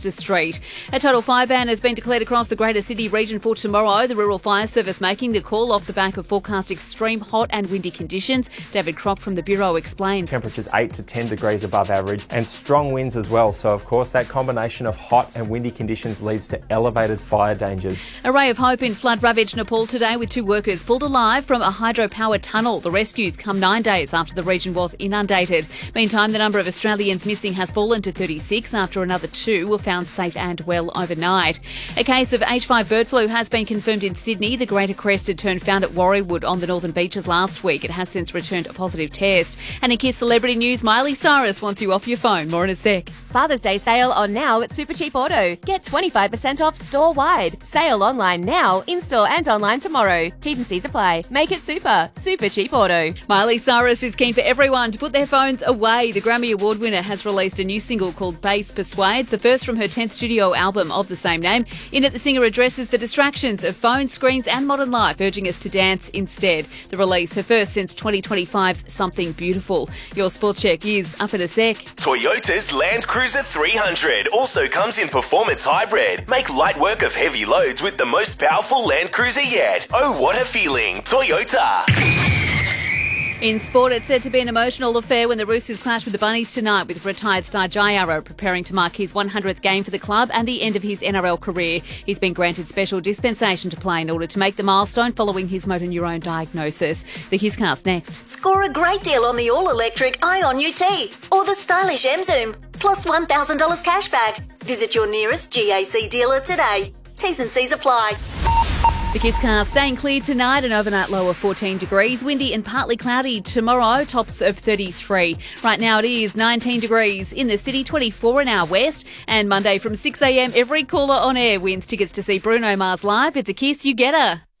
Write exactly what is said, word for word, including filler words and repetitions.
Webster Street. A total fire ban has been declared across the Greater Sydney region for tomorrow. The Rural Fire Service making the call off the back of forecast extreme hot and windy conditions. David Crock from the Bureau explains. Temperatures eight to ten degrees above average and strong winds as well. So, of course, that combination of hot and windy conditions leads to elevated fire dangers. A ray of hope in flood-ravaged Nepal today with two workers pulled alive from a hydropower tunnel. The rescues come nine days after the region was inundated. Meantime, the number of Australians missing has fallen to thirty-six after another two were found safe and well overnight. A case of H five bird flu has been confirmed in Sydney. The greater crested tern found at Warriewood on the northern beaches last week. It has since returned a positive test. And in Kiss Celebrity News, Miley Cyrus wants you off your phone. More in a sec. Father's Day sale on now at Supercheap Auto. Get twenty-five percent off store-wide. Sale online now, in-store and online tomorrow. T's and C's apply. Make it super. Supercheap Auto. Miley Cyrus is keen for everyone to put their phones away. The Grammy Award winner has released a new single called Bass Persuades, the first from her tenth studio album of the same name. In it, the singer addresses the distractions of phones, screens and modern life, urging us to dance instead. The release, her first since twenty twenty-five's Something Beautiful. Your sports check is up in a sec. Toyota's Land Cruiser three hundred also comes in performance hybrid. Make light work of heavy loads with the most powerful Land Cruiser yet. Oh, what a feeling. Toyota. In sport, it's said to be an emotional affair when the Roosters clash with the Bunnies tonight, with retired star Jai Arrow preparing to mark his one hundredth game for the club and the end of his N R L career. He's been granted special dispensation to play in order to make the milestone following his motor neurone diagnosis. The Hisscast next. Score a great deal on the all-electric Ion U T or the stylish M Zoom, plus one thousand dollars cash back. Visit your nearest G A C dealer today. T's and C's apply. The Kisscast staying clear tonight, an overnight low of fourteen degrees, windy and partly cloudy tomorrow, tops of thirty-three. Right now it is nineteen degrees in the city, twenty-four in our west, and Monday from six a.m. every caller on air wins tickets to see Bruno Mars live. It's a Kiss, you get her.